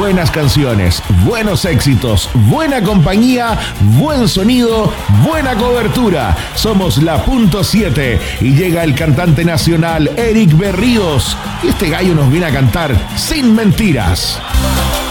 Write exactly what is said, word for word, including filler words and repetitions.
buenas canciones, buenos éxitos, buena compañía, buen sonido, buena cobertura. Somos La Punto siete y llega el cantante nacional Eric Berríos. Y este gallo nos viene a cantar Sin Mentiras.